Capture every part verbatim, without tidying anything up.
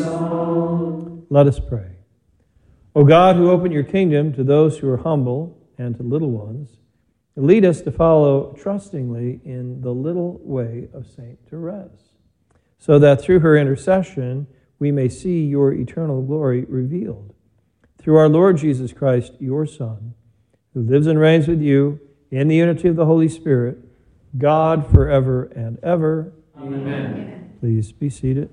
soul. Let us pray. O God, who open your kingdom to those who are humble and to little ones, lead us to follow trustingly in the little way of Saint Therese, so that through her intercession we may see your eternal glory revealed. Through our Lord Jesus Christ, your Son, who lives and reigns with you in the unity of the Holy Spirit, God forever and ever. Amen. Please be seated.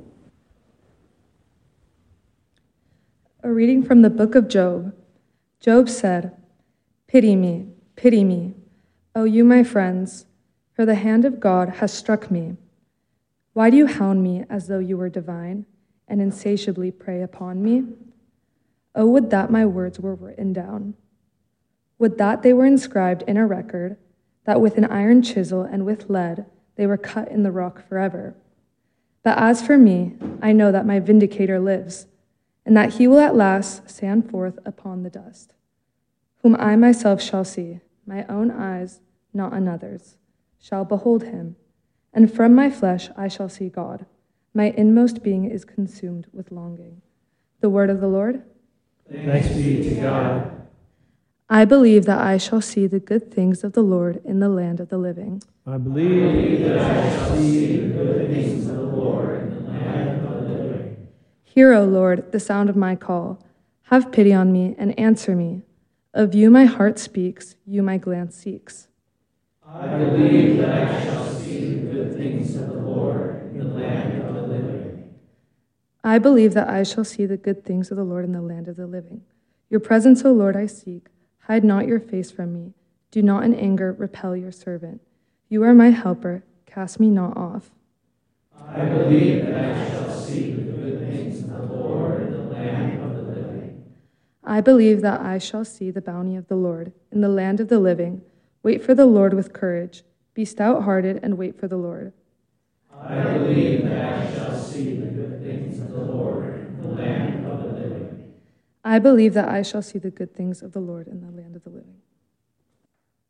A reading from the book of Job. Job said, "Pity me, pity me, O you my friends, for the hand of God has struck me. Why do you hound me as though you were divine, and insatiably prey upon me? Oh, would that my words were written down. Would that they were inscribed in a record, that with an iron chisel and with lead they were cut in the rock forever. But as for me, I know that my vindicator lives, and that he will at last stand forth upon the dust, whom I myself shall see, my own eyes, not another's, shall behold him, and from my flesh I shall see God. My inmost being is consumed with longing." The word of the Lord. Thanks be to God. I believe that I shall see the good things of the Lord in the land of the living. I I believe believe that I shall see the good things of the Lord in the land of the living. Hear, O Lord, the sound of my call. Have pity on me and answer me. Of you my heart speaks, you my glance seeks. I believe that I shall see the good things of the Lord in the land of the living. I believe that I shall see the good things of the Lord in the land of the living. Your presence, O Lord, I seek. Hide not your face from me. Do not in anger repel your servant. You are my helper. Cast me not off. I believe that I shall see the good things of the Lord in the land of the living. I believe that I shall see the bounty of the Lord in the land of the living. Wait for the Lord with courage. Be stout-hearted and wait for the Lord. I believe that I shall see the good things of the Lord in the land of the living. I believe that I shall see the good things of the Lord in the land of the living.